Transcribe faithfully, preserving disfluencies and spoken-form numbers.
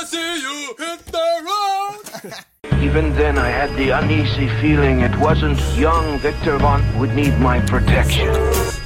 see you hit the road. Even then, I had the uneasy feeling it wasn't young Victor Von would need my protection.